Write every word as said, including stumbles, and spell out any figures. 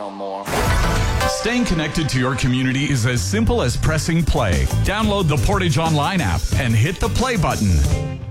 no more. Staying connected to your community is as simple as pressing play. Download the Portage Online app and hit the play button.